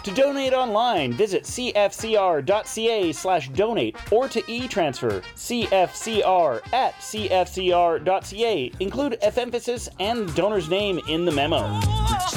To donate online, visit cfcr.ca/donate or to e-transfer cfcr@cfcr.ca. Include F emphasis and donor's name in the memo.